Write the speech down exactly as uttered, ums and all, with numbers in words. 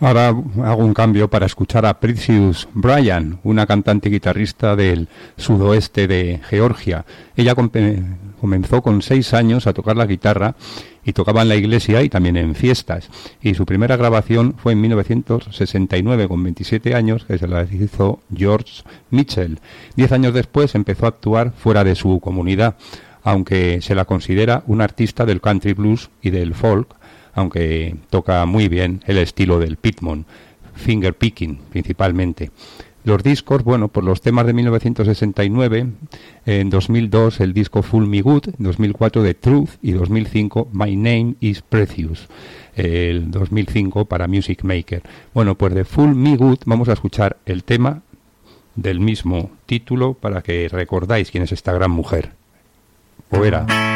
Ahora hago un cambio para escuchar a Precious Bryan, una cantante y guitarrista del sudoeste de Georgia. Ella comenzó con seis años a tocar la guitarra y tocaba en la iglesia y también en fiestas. Y su primera grabación fue en mil novecientos sesenta y nueve, con veintisiete años, que se la hizo George Mitchell. Diez años después empezó a actuar fuera de su comunidad, aunque se la considera una artista del country blues y del folk, aunque toca muy bien el estilo del Pitman, finger picking principalmente. Los discos, bueno, por los temas de mil novecientos sesenta y nueve, en dos mil dos el disco Fool Me Good, en dos mil cuatro The Truth y dos mil cinco My Name is Precious, el dos mil cinco para Music Maker. Bueno, pues de Fool Me Good vamos a escuchar el tema del mismo título para que recordáis quién es esta gran mujer. O era.